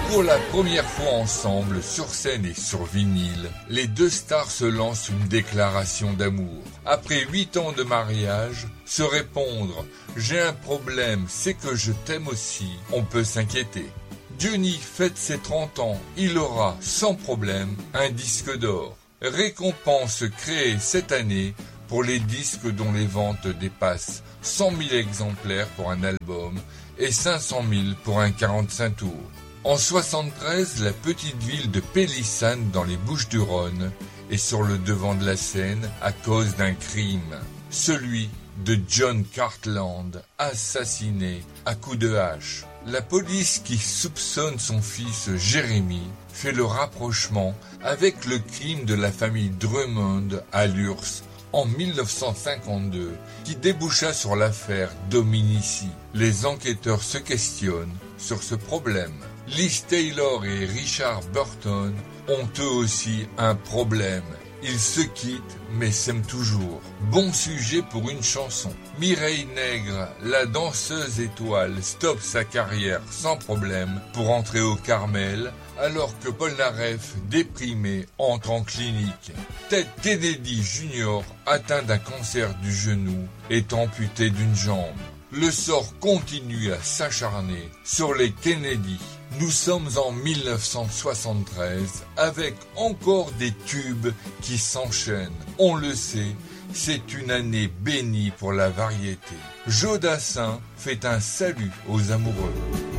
Pour la première fois ensemble, sur scène et sur vinyle, les deux stars se lancent une déclaration d'amour. Après 8 ans de mariage, se répondre « J'ai un problème, c'est que je t'aime aussi », on peut s'inquiéter. Johnny fête ses 30 ans, il aura, sans problème, un disque d'or. Récompense créée cette année pour les disques dont les ventes dépassent 100 000 exemplaires pour un album et 500 000 pour un 45 tours. En 73, la petite ville de Pélissane dans les Bouches-du-Rhône est sur le devant de la scène à cause d'un crime, celui de John Cartland, assassiné à coups de hache. La police qui soupçonne son fils Jérémy fait le rapprochement avec le crime de la famille Drummond à Lurs en 1952 qui déboucha sur l'affaire Dominici. Les enquêteurs se questionnent sur ce problème. Liz Taylor et Richard Burton ont eux aussi un problème. Ils se quittent mais s'aiment toujours. Bon sujet pour une chanson. Mireille Nègre, la danseuse étoile, stoppe sa carrière sans problème pour entrer au Carmel, alors que Paul Naref, déprimé, entre en clinique. Ted Kennedy Jr., atteint d'un cancer du genou, est amputé d'une jambe. Le sort continue à s'acharner sur les Kennedy. Nous sommes en 1973 avec encore des tubes qui s'enchaînent. On le sait, c'est une année bénie pour la variété. Joe Dassin fait un salut aux amoureux.